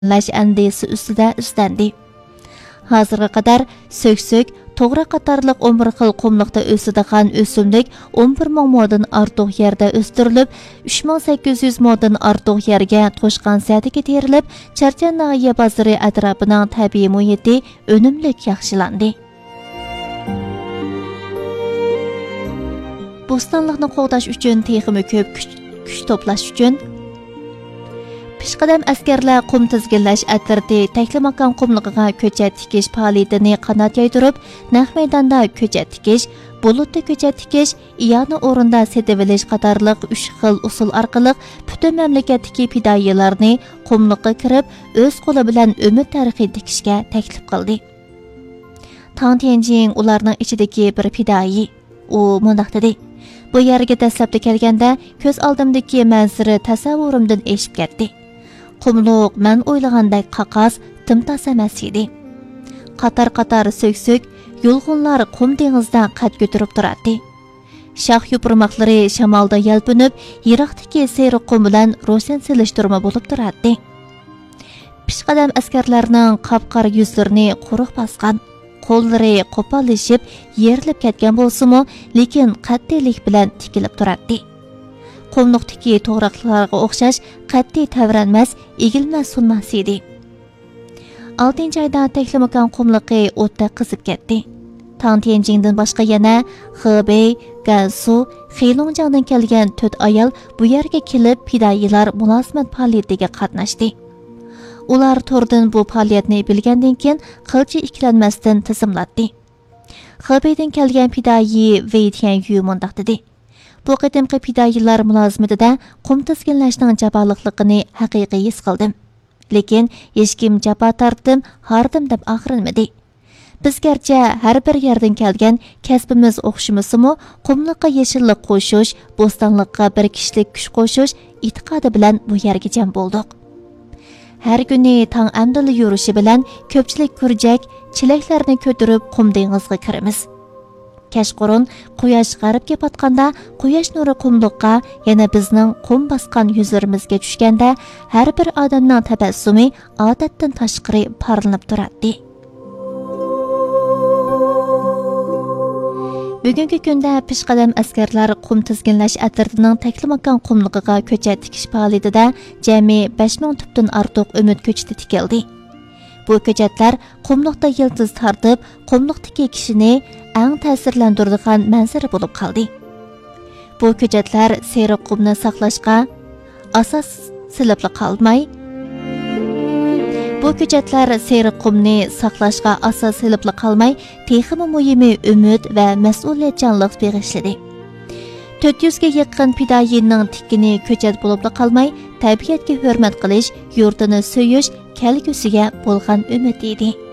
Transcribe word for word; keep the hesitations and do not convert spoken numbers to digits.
lash andisi ustida izlandi. Hozirga qadar söksök, to'g'ri qatorliq o'n bir xil qumliqda o'sadigan o'simlik o'n bir ming modan ortiq yerda o'stirilib, uch ming sakkiz yuz modan ortiq yerga to'shqan satiga terilib, Charchan nahiya bozori atrofining tabiiy muhiti unumli yaxshilandi. Bo'stonliqni qo'g'dash uchun texmi ko'p kuch, kuch to'plash uchun Pishqadam askarlar qum tizginlash atirdi Taklimakon qumligiga ko'chat tikish faoliyatini qanot yaydirib, naq maydonda ko'chat tikish, bulutda ko'chat tikish, iyona o'rinda setib-olish qatorliq uch xil usul orqali butun mamlakatdagi fidoyilarni qumliqqa kirib, o'z qo'li bilan umid tarixi tikishga taklif qildi. Tang Tianjin ularning ichidagi bir fidoyi. U mundaq dedi: "Bu yerga dastlabda kelganda ko'z oldimdagi manzara tasavvurimdan eshib ketdi. Qumluq men o'ylagandek qaqas, timtas emas edi. Qator-qator söksök, yulg'unlar qum dengizda qad ko'tarib turardi. Shox yuprimoqlari shamolda yalpinib, yiroqdagi seriq qum bilan ro'shan silishtirma bo'lib turardi. Pishqadam askarlarning qapqar yuzlarini quruq bosgan, qo'llari qo'polishib, yerilib ketgan bo'lsa-mu, lekin qat'iylik bilan tikilib turardi. Qumluqdagi to'g'raqlarga o'xshash qat'iy tavranmas, egilmas sunmas edi. oltinchi oyda Taklimakon qumliqi o'tda qizib ketdi. Tang Tianjindan boshqa yana Hebei, Gansu, Heilongjiangdan kelgan to'rt ayol bu yerga kelib fidoyilar mulozimat faoliyatiga qatnashdi. Ular to'rdan bu faoliyatni bilgandan keyin qilcha ikkilanmasdan tizimlatdi. Hebeidan kelgan fidoyi Wei Tianyu mundaq dedi: "Bu qadimgi fidoyilar mulozimatida qum tizginlashning jaboliqligini haqiqiy his qildim. Lekin hech kim jabo tortdim, hardim deb og'rinmadi. Bizgarcha har bir yerdan kelgan kasbimiz o'xshamasa-mu, qumliqqa yeshillik qo'shish, bo'stonliqqa bir kishilik kuch qo'shish e'tiqodi bilan bu yerga jam bo'ldik. Har kuni tong amdili yurishi bilan ko'pchilik kurjak, chilaklarni ko'tarib qum dengizga kiramiz. Kashqurun quyosh g'arbga botganda quyosh nuri qumliqqa, yana bizning qum bosgan yuzlarimizga tushganda har bir odamning tabassumi odatdan tashqari parlanib turardi. Bugungi kunda pishqadam askarlar qum tizginlash atirdining Taklimakon qumligiga ko'chat tikish faoliyatida jami besh ming tubdan ortiq umid ko'chati tikildi. Bu ko'chatlar qumliqda yildiz tortib, qumliqdagi kishini eng ta'sirlantiradigan manzara bo'lib qoldi. Bu ko'chatlar seriq qumni saqlashga asos silib qolmay, Bu ko'chatlar seriq qumni saqlashga asos silib qolmay, texmi muhimi umid va mas'uliyatchanlik bag'ishladi. to'rt yuz ga yaqin fidoyining tikini ko'chat bo'lib qolmay, tabiatga hurmat qilish, yurtini so'yish kelgusiga bo'lgan umid edi.